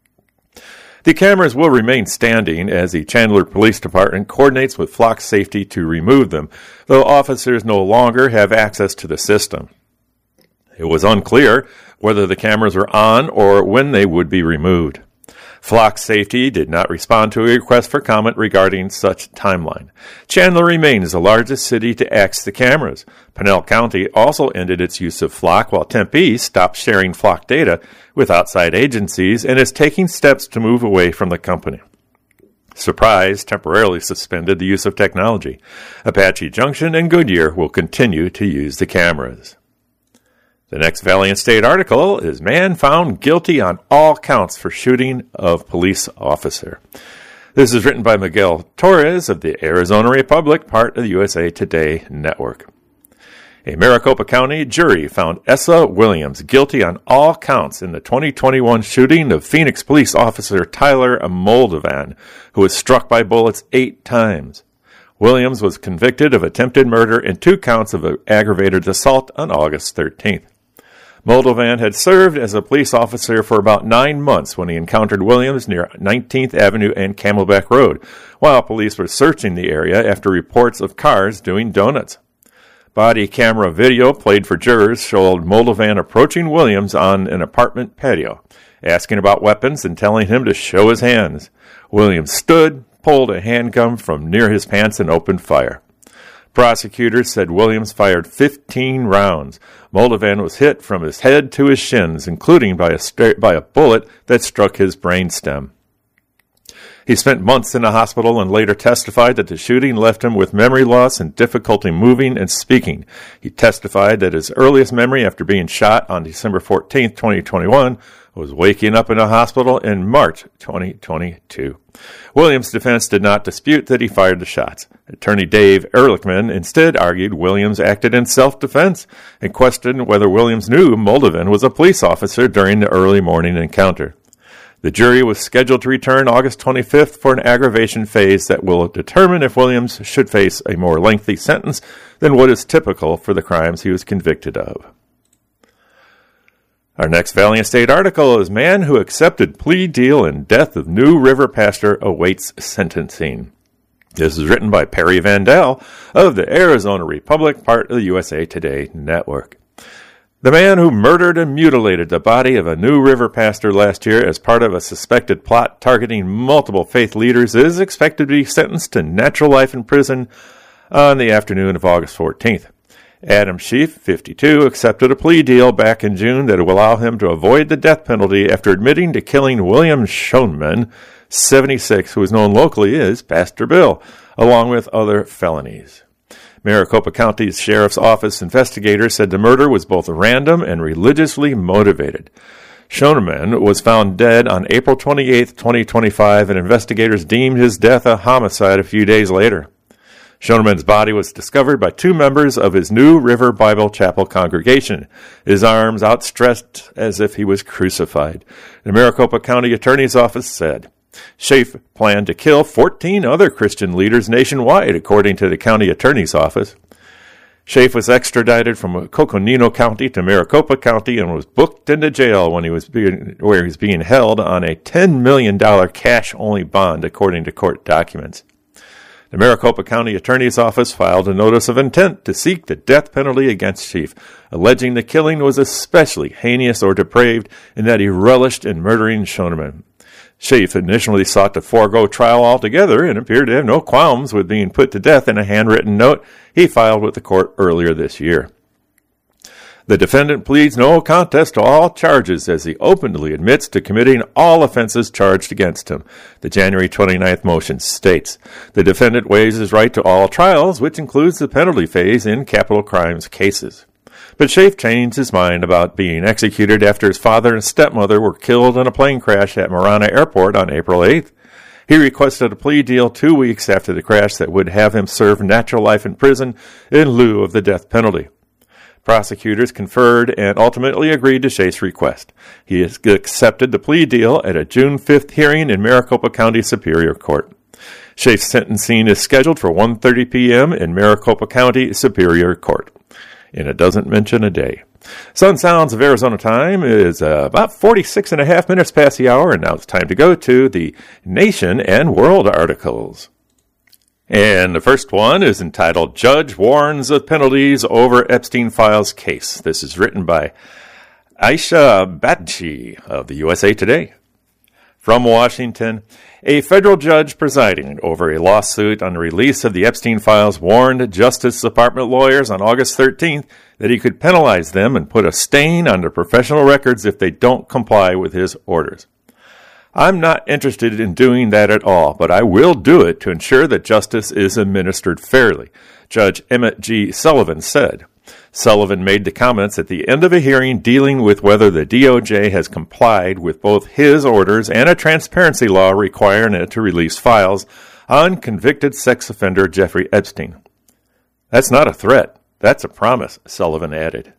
The cameras will remain standing as the Chandler Police Department coordinates with Flock Safety to remove them, though officers no longer have access to the system. It was unclear whether the cameras were on or when they would be removed. Flock Safety did not respond to a request for comment regarding such timeline. Chandler remains the largest city to axe the cameras. Pinell County also ended its use of Flock, while Tempe stopped sharing Flock data with outside agencies and is taking steps to move away from the company. Surprise temporarily suspended the use of technology. Apache Junction and Goodyear will continue to use the cameras. The next Valiant State article is Man Found Guilty on All Counts for Shooting of Police Officer. This is written by Miguel Torres of the Arizona Republic, part of the U S A Today network. A Maricopa County jury found Essa Williams guilty on all counts in the twenty twenty-one shooting of Phoenix police officer Tyler Moldovan, who was struck by bullets eight times. Williams was convicted of attempted murder and two counts of aggravated assault on August thirteenth. Moldovan had served as a police officer for about nine months when he encountered Williams near nineteenth Avenue and Camelback Road, while police were searching the area after reports of cars doing donuts. Body camera video played for jurors showed Moldovan approaching Williams on an apartment patio, asking about weapons and telling him to show his hands. Williams stood, pulled a handgun from near his pants, and opened fire. Prosecutors said Williams fired fifteen rounds. Moldovan was hit from his head to his shins, including by a, st- by a bullet that struck his brainstem. He spent months in a hospital and later testified that the shooting left him with memory loss and difficulty moving and speaking. He testified that his earliest memory after being shot on December fourteenth, twenty twenty-one, was waking up in a hospital in March twenty twenty-two. Williams' defense did not dispute that he fired the shots. Attorney Dave Ehrlichman instead argued Williams acted in self-defense and questioned whether Williams knew Moldovan was a police officer during the early morning encounter. The jury was scheduled to return August twenty-fifth for an aggravation phase that will determine if Williams should face a more lengthy sentence than what is typical for the crimes he was convicted of. Our next Valiant State article is Man Who Accepted Plea Deal in Death of New River Pastor Awaits Sentencing. This is written by Perry Vandell of the Arizona Republic, part of the U S A Today network. The man who murdered and mutilated the body of a New River pastor last year as part of a suspected plot targeting multiple faith leaders is expected to be sentenced to natural life in prison on the afternoon of August fourteenth. Adam Schiff, fifty-two, accepted a plea deal back in June that will allow him to avoid the death penalty after admitting to killing William Schoenman, seventy-six, who is known locally as Pastor Bill, along with other felonies. Maricopa County's Sheriff's Office investigators said the murder was both random and religiously motivated. Schoenman was found dead on April twenty-eighth, twenty twenty-five, and investigators deemed his death a homicide a few days later. Schoenman's body was discovered by two members of his New River Bible Chapel congregation, his arms outstretched as if he was crucified. The Maricopa County Attorney's Office said Schaaf planned to kill fourteen other Christian leaders nationwide, according to the county attorney's office. Schaaf was extradited from Coconino County to Maricopa County and was booked into jail when he was being, where he was being held on a ten million dollars cash-only bond, according to court documents. The Maricopa County Attorney's Office filed a notice of intent to seek the death penalty against Schaaf, alleging the killing was especially heinous or depraved and that he relished in murdering Schoenman. Schaaf initially sought to forego trial altogether and appeared to have no qualms with being put to death in a handwritten note he filed with the court earlier this year. The defendant pleads no contest to all charges as he openly admits to committing all offenses charged against him, the January twenty-ninth motion states. The defendant waives his right to all trials, which includes the penalty phase in capital crimes cases. But Schaaf changed his mind about being executed after his father and stepmother were killed in a plane crash at Marana Airport on April eighth. He requested a plea deal two weeks after the crash that would have him serve natural life in prison in lieu of the death penalty. Prosecutors conferred and ultimately agreed to Schaaf's request. He has accepted the plea deal at a June fifth hearing in Maricopa County Superior Court. Schaaf's sentencing is scheduled for one thirty p.m. in Maricopa County Superior Court. And it doesn't mention a day. Sun Sounds of Arizona time is uh, about forty-six and a half minutes past the hour, and now it's time to go to the Nation and World articles. And the first one is entitled, Judge Warns of Penalties Over Epstein Files Case. This is written by Aisha Badchi of the U S A Today. From Washington, a federal judge presiding over a lawsuit on the release of the Epstein files warned Justice Department lawyers on August thirteenth that he could penalize them and put a stain on their professional records if they don't comply with his orders. I'm not interested in doing that at all, but I will do it to ensure that justice is administered fairly, Judge Emmett G. Sullivan said. Sullivan made the comments at the end of a hearing dealing with whether the D O J has complied with both his orders and a transparency law requiring it to release files on convicted sex offender Jeffrey Epstein. That's not a threat. That's a promise, Sullivan added.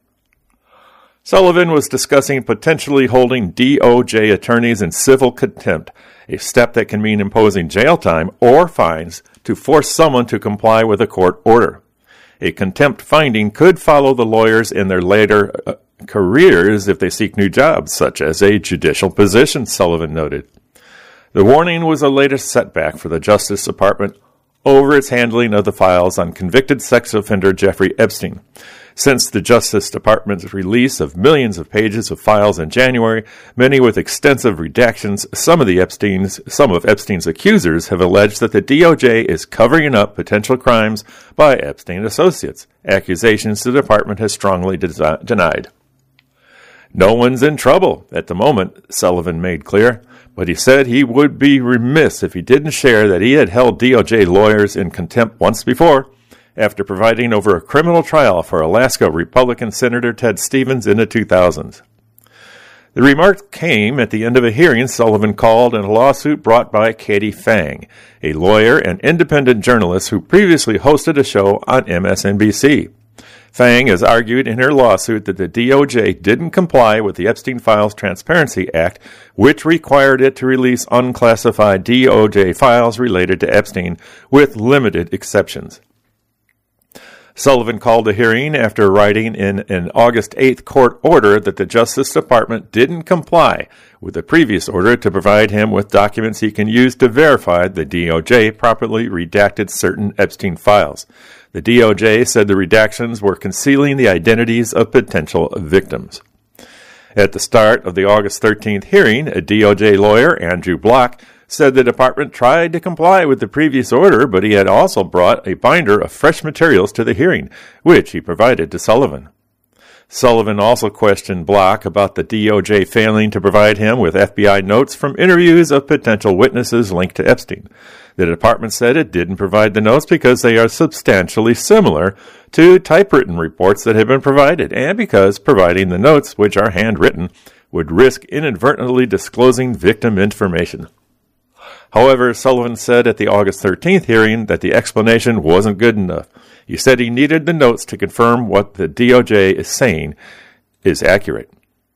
Sullivan was discussing potentially holding D O J attorneys in civil contempt, a step that can mean imposing jail time or fines to force someone to comply with a court order. A contempt finding could follow the lawyers in their later uh, careers if they seek new jobs, such as a judicial position, Sullivan noted. The warning was the latest setback for the Justice Department over its handling of the files on convicted sex offender Jeffrey Epstein. Since the Justice Department's release of millions of pages of files in January, many with extensive redactions, some of the Epstein's, some of Epstein's accusers have alleged that the D O J is covering up potential crimes by Epstein associates, accusations the department has strongly de- denied. No one's in trouble at the moment, Sullivan made clear, but he said he would be remiss if he didn't share that he had held D O J lawyers in contempt once before, after providing over a criminal trial for Alaska Republican Senator Ted Stevens in the two thousands. The remark came at the end of a hearing Sullivan called in a lawsuit brought by Katie Fang, a lawyer and independent journalist who previously hosted a show on M S N B C. Fang has argued in her lawsuit that the D O J didn't comply with the Epstein Files Transparency Act, which required it to release unclassified D O J files related to Epstein, with limited exceptions. Sullivan called a hearing after writing in an August eighth court order that the Justice Department didn't comply with the previous order to provide him with documents he can use to verify the D O J properly redacted certain Epstein files. The D O J said the redactions were concealing the identities of potential victims. At the start of the August thirteenth hearing, a D O J lawyer, Andrew Block, said the department tried to comply with the previous order, but he had also brought a binder of fresh materials to the hearing, which he provided to Sullivan. Sullivan also questioned Block about the D O J failing to provide him with F B I notes from interviews of potential witnesses linked to Epstein. The department said it didn't provide the notes because they are substantially similar to typewritten reports that have been provided, and because providing the notes, which are handwritten, would risk inadvertently disclosing victim information. However, Sullivan said at the August thirteenth hearing that the explanation wasn't good enough. He said he needed the notes to confirm what the D O J is saying is accurate.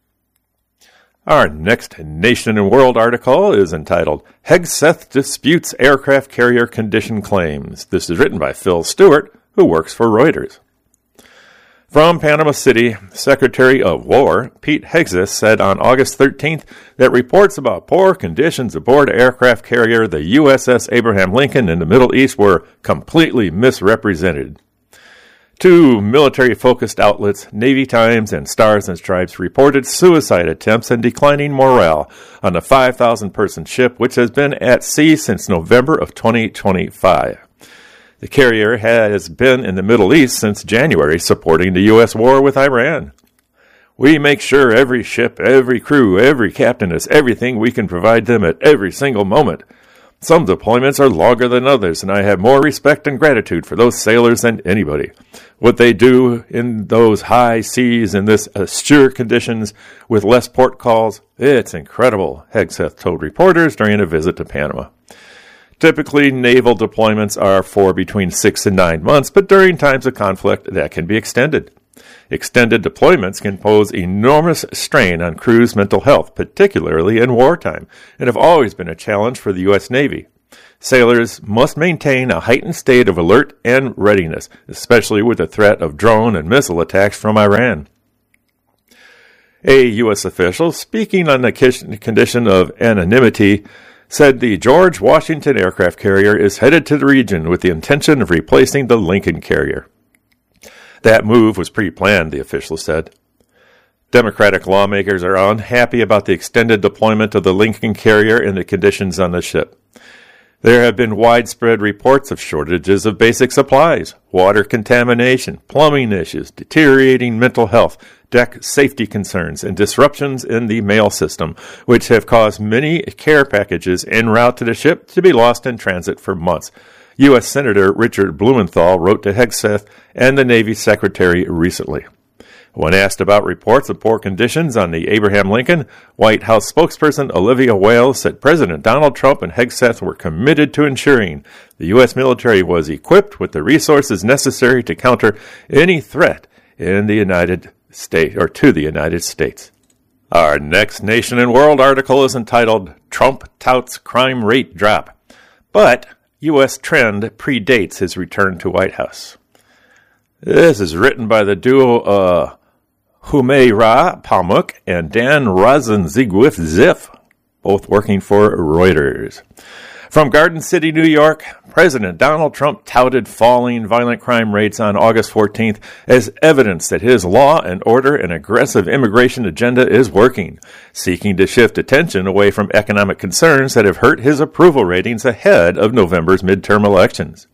Our next Nation and World article is entitled, Hegseth Disputes Aircraft Carrier Condition Claims. This is written by Phil Stewart, who works for Reuters. From Panama City, Secretary of War Pete Hegseth said on August thirteenth that reports about poor conditions aboard aircraft carrier the U S S Abraham Lincoln in the Middle East were completely misrepresented. Two military-focused outlets, Navy Times and Stars and Stripes, reported suicide attempts and declining morale on the five thousand person ship, which has been at sea since November of twenty twenty-five. The carrier has been in the Middle East since January, supporting the U S war with Iran. We make sure every ship, every crew, every captain has everything we can provide them at every single moment. Some deployments are longer than others, and I have more respect and gratitude for those sailors than anybody. What they do in those high seas in this austere conditions with less port calls, it's incredible, Hegseth told reporters during a visit to Panama. Typically, naval deployments are for between six and nine months, but during times of conflict, that can be extended. Extended deployments can pose enormous strain on crews' mental health, particularly in wartime, and have always been a challenge for the U S Navy. Sailors must maintain a heightened state of alert and readiness, especially with the threat of drone and missile attacks from Iran. A U S official, speaking on the condition of anonymity, said the George Washington aircraft carrier is headed to the region with the intention of replacing the Lincoln carrier. That move was pre-planned, the official said. Democratic lawmakers are unhappy about the extended deployment of the Lincoln carrier and the conditions on the ship. There have been widespread reports of shortages of basic supplies, water contamination, plumbing issues, deteriorating mental health, deck safety concerns, and disruptions in the mail system, which have caused many care packages en route to the ship to be lost in transit for months. U S Senator Richard Blumenthal wrote to Hegseth and the Navy Secretary recently. When asked about reports of poor conditions on the Abraham Lincoln, White House spokesperson Olivia Wales said President Donald Trump and Hegseth were committed to ensuring the U S military was equipped with the resources necessary to counter any threat in the United States or to the United States. Our next Nation and World article is entitled Trump Touts Crime Rate Drop, but U S trend predates his return to White House. This is written by the duo uh, Humaira Palmuk and Dan Rosenzweig-Ziff, both working for Reuters. From Garden City, New York, President Donald Trump touted falling violent crime rates on August fourteenth as evidence that his law and order and aggressive immigration agenda is working, seeking to shift attention away from economic concerns that have hurt his approval ratings ahead of November's midterm elections.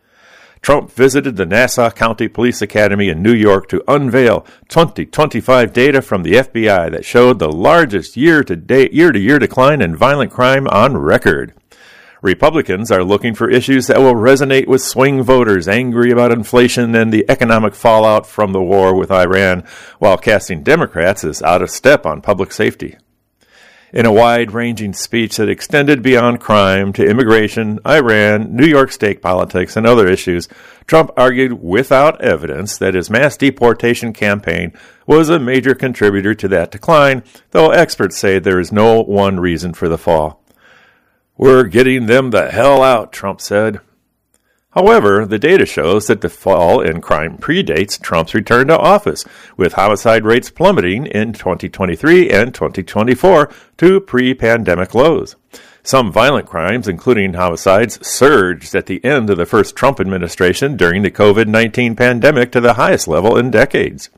Trump visited the Nassau County Police Academy in New York to unveil twenty twenty-five data from the F B I that showed the largest year-to-date, year-to-year decline in violent crime on record. Republicans are looking for issues that will resonate with swing voters angry about inflation and the economic fallout from the war with Iran, while casting Democrats as out of step on public safety. In a wide-ranging speech that extended beyond crime to immigration, Iran, New York state politics, and other issues, Trump argued without evidence that his mass deportation campaign was a major contributor to that decline, though experts say there is no one reason for the fall. "We're getting them the hell out," Trump said. However, the data shows that the fall in crime predates Trump's return to office, with homicide rates plummeting in twenty twenty-three and twenty twenty-four to pre-pandemic lows. Some violent crimes, including homicides, surged at the end of the first Trump administration during the covid nineteen pandemic to the highest level in decades.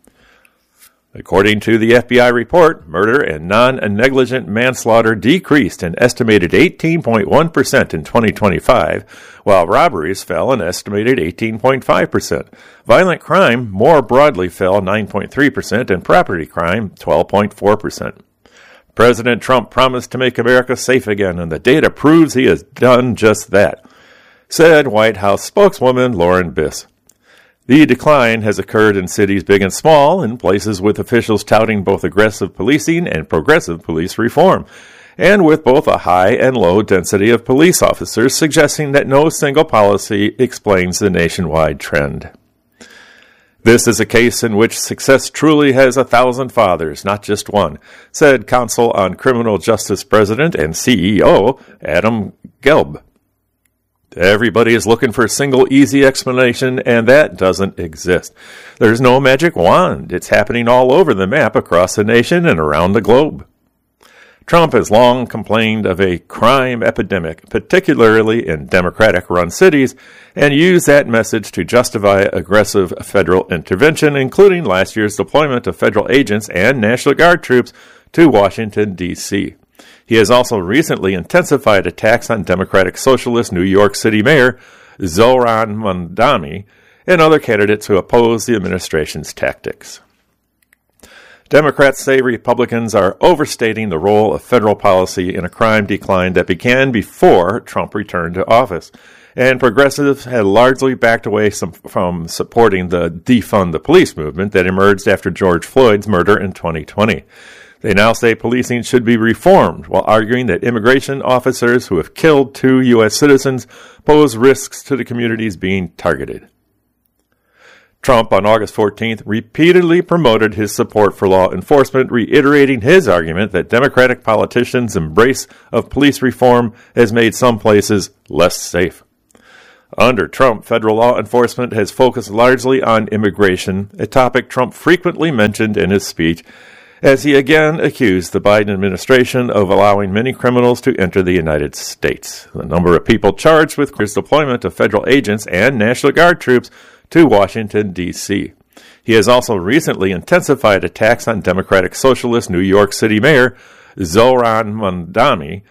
According to the F B I report, murder and non-negligent manslaughter decreased an estimated eighteen point one percent in twenty twenty-five, while robberies fell an estimated eighteen point five percent. Violent crime more broadly fell nine point three percent and property crime twelve point four percent. President Trump promised to make America safe again, and the data proves he has done just that, said White House spokeswoman Lauren Biss. The decline has occurred in cities big and small, in places with officials touting both aggressive policing and progressive police reform, and with both a high and low density of police officers, suggesting that no single policy explains the nationwide trend. "This is a case in which success truly has a thousand fathers, not just one," said Council on Criminal Justice President and C E O Adam Gelb. Everybody is looking for a single easy explanation, and that doesn't exist. There's no magic wand. It's happening all over the map across the nation and around the globe. Trump has long complained of a crime epidemic, particularly in Democratic-run cities, and used that message to justify aggressive federal intervention, including last year's deployment of federal agents and National Guard troops to Washington, D C He has also recently intensified attacks on Democratic Socialist New York City Mayor Zohran Mamdani and other candidates who oppose the administration's tactics. Democrats say Republicans are overstating the role of federal policy in a crime decline that began before Trump returned to office. And progressives had largely backed away some, from supporting the defund the police movement that emerged after George Floyd's murder in twenty twenty. They now say policing should be reformed, while arguing that immigration officers who have killed two U S citizens pose risks to the communities being targeted. Trump, on August fourteenth, repeatedly promoted his support for law enforcement, reiterating his argument that Democratic politicians' embrace of police reform has made some places less safe. Under Trump, federal law enforcement has focused largely on immigration, a topic Trump frequently mentioned in his speech, as he again accused the Biden administration of allowing many criminals to enter the United States. The number of people charged with his deployment of federal agents and National Guard troops to Washington, D C He has also recently intensified attacks on Democratic Socialist New York City Mayor Zohran Mamdani